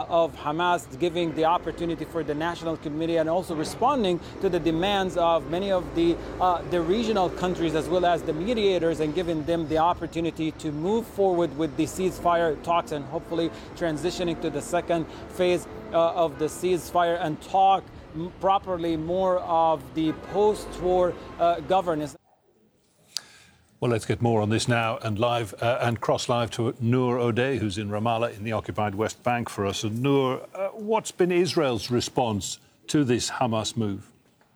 of Hamas, giving the opportunity for the National Committee and also responding to the demands of many of the regional countries as well as the mediators, and giving them the opportunity to move forward with the ceasefire talks and hopefully transitioning to the second phase of the ceasefire and talk properly more of the post-war governance. Well, let's get more on this now and live and cross live to Noor O'Day, who's in Ramallah in the occupied West Bank for us. And Noor, what's been Israel's response to this Hamas move?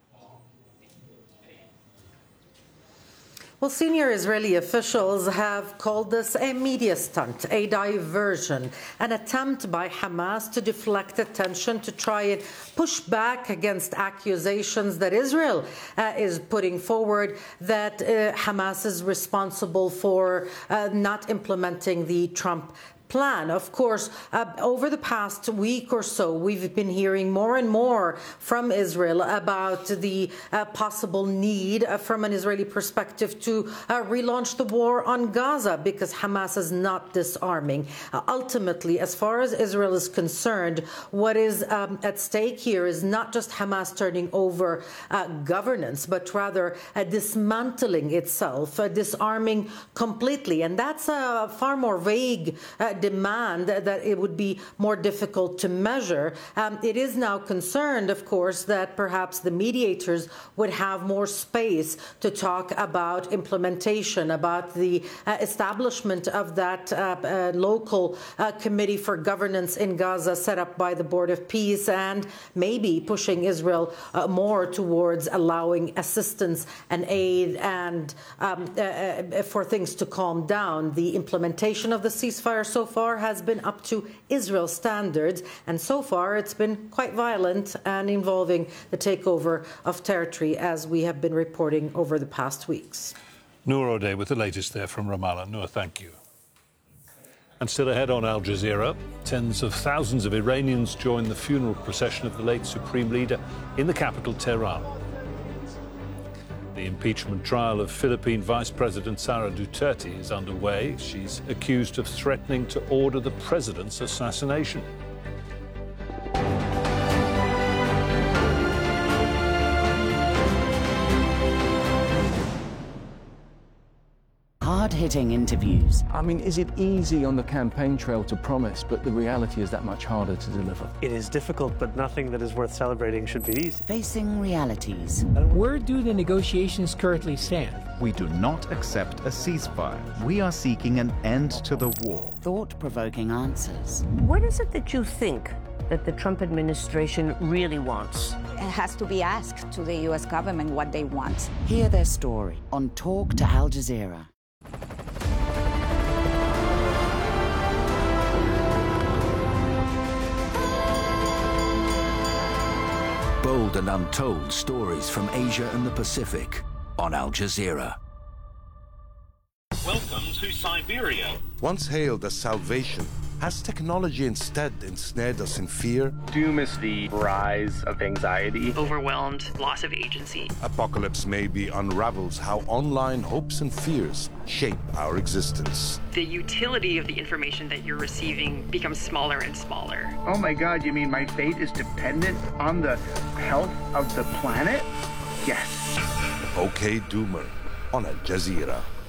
Well, senior Israeli officials have called this a media stunt, a diversion, an attempt by Hamas to deflect attention, to try and push back against accusations that Israel is putting forward that Hamas is responsible for not implementing the Trump plan. Of course, over the past week or so, we've been hearing more and more from Israel about the possible need from an Israeli perspective to relaunch the war on Gaza because Hamas is not disarming. Ultimately, as far as Israel is concerned, what is at stake here is not just Hamas turning over governance, but rather dismantling itself, disarming completely. And that's a far more vague demand that it would be more difficult to measure. It is now concerned, of course, that perhaps the mediators would have more space to talk about implementation, about the establishment of that local committee for governance in Gaza set up by the Board of Peace, and maybe pushing Israel more towards allowing assistance and aid and for things to calm down. The implementation of the ceasefire so far has been up to Israel's standards, and so far it's been quite violent and involving the takeover of territory, as we have been reporting over the past weeks. Noor O'Day with the latest there from Ramallah. Noor, thank you. And still ahead on Al Jazeera, tens of thousands of Iranians joined the funeral procession of the late Supreme Leader in the capital, Tehran. The impeachment trial of Philippine Vice President Sara Duterte is underway. She's accused of threatening to order the president's assassination. Hard-hitting interviews. I mean, is it easy on the campaign trail to promise, but the reality is that much harder to deliver? It is difficult, but nothing that is worth celebrating should be easy. Facing realities. Where do the negotiations currently stand? We do not accept a ceasefire. We are seeking an end to the war. Thought-provoking answers. What is it that you think that the Trump administration really wants? It has to be asked to the U.S. government what they want. Hear their story on Talk to Al Jazeera. Bold and untold stories from Asia and the Pacific on Al Jazeera. Welcome to Siberia. Once hailed as salvation, has technology instead ensnared us in fear? Doom is the rise of anxiety. Overwhelmed, loss of agency. Apocalypse maybe unravels how online hopes and fears shape our existence. The utility of the information that you're receiving becomes smaller and smaller. Oh my God, you mean my fate is dependent on the health of the planet? Yes. OK Doomer on Al Jazeera.